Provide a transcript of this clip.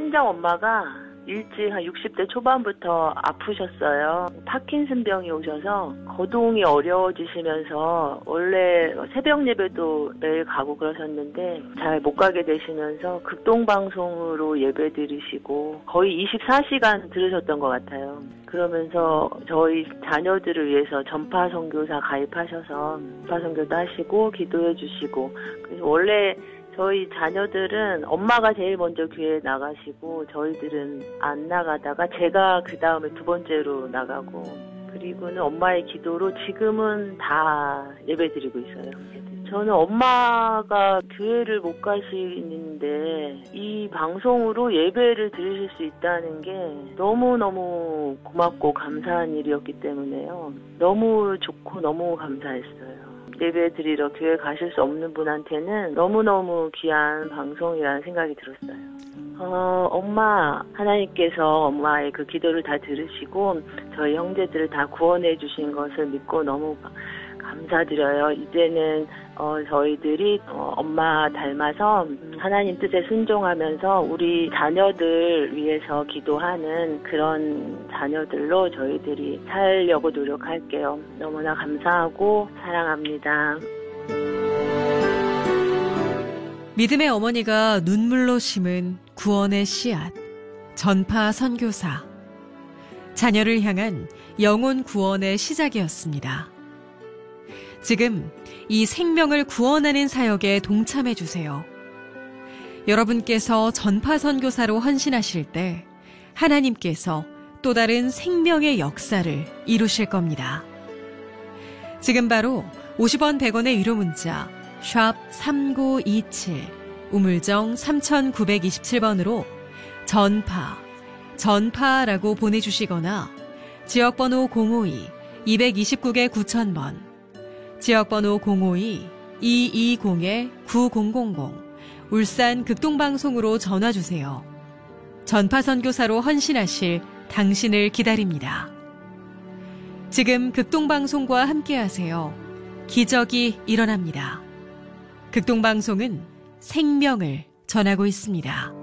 친정 엄마가 일찍 한 60대 초반부터 아프셨어요. 파킨슨병이 오셔서 거동이 어려워지시면서 원래 새벽 예배도 매일 가고 그러셨는데 잘 못 가게 되시면서 극동방송으로 예배 드리시고 거의 24시간 들으셨던 것 같아요. 그러면서 저희 자녀들을 위해서 전파 선교사 가입하셔서 전파 선교도 하시고 기도해 주시고, 그래서 원래 저희 자녀들은 엄마가 제일 먼저 교회에 나가시고 저희들은 안 나가다가 제가 그 다음에 두 번째로 나가고, 그리고는 엄마의 기도로 지금은 다 예배드리고 있어요. 저는 엄마가 교회를 못 가시는데 이 방송으로 예배를 드리실 수 있다는 게 너무너무 고맙고 감사한 일이었기 때문에요. 너무 좋고 너무 감사했어요. 예배 드리러 교회 가실 수 없는 분한테는 너무너무 귀한 방송이라는 생각이 들었어요. 엄마, 하나님께서 엄마의 그 기도를 다 들으시고 저희 형제들을 다 구원해 주신 것을 믿고 너무 감사드려요. 이제는 저희들이 엄마 닮아서 하나님 뜻에 순종하면서 우리 자녀들 위해서 기도하는 그런 자녀들로 저희들이 살려고 노력할게요. 너무나 감사하고 사랑합니다. 믿음의 어머니가 눈물로 심은 구원의 씨앗, 전파 선교사. 자녀를 향한 영혼 구원의 시작이었습니다. 지금 이 생명을 구원하는 사역에 동참해 주세요. 여러분께서 전파 선교사로 헌신하실 때 하나님께서 또 다른 생명의 역사를 이루실 겁니다. 지금 바로 50원 100원의 유료 문자 샵 3927 우물정 3927번으로 전파라고 보내주시거나 지역번호 052-229개 9000번 지역번호 052-220-9000 울산 극동방송으로 전화주세요. 전파선교사로 헌신하실 당신을 기다립니다. 지금 극동방송과 함께하세요. 기적이 일어납니다. 극동방송은 생명을 전하고 있습니다.